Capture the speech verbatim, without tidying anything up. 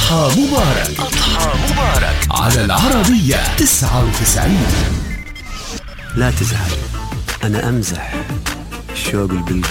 أضحى مبارك. أضحى مبارك على العربية تسعة وتسعين. لا تزعل، أنا أمزح. الشوق البلقاء